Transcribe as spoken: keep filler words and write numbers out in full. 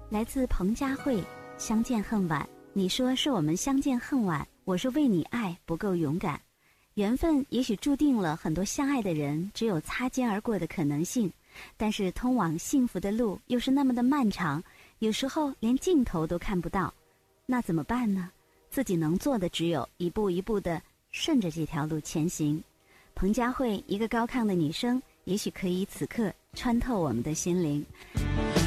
来自彭佳慧，相见恨晚。你说是我们相见恨晚，我说为你爱不够勇敢。缘分也许注定了很多相爱的人只有擦肩而过的可能性，但是通往幸福的路又是那么的漫长，有时候连尽头都看不到。那怎么办呢？自己能做的只有一步一步地顺着这条路前行。彭佳慧，一个高亢的女生，也许可以此刻穿透我们的心灵。